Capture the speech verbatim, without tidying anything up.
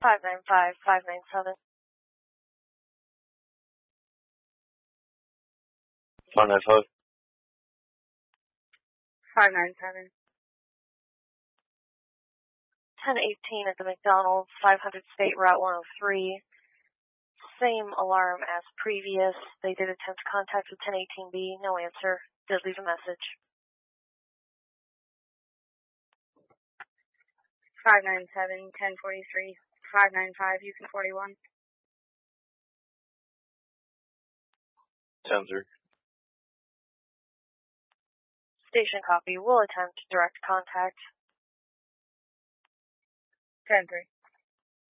five nine five, five nine seven. five nine five. five nine seven. ten eighteen at the McDonald's, five hundred State Route one oh three. Same alarm as previous. They did attempt contact with ten eighteen B, no answer. Did leave a message. five nine seven, ten forty-three, five nine five, Houston forty-one. ten three. Station copy. Will attempt direct contact. ten three.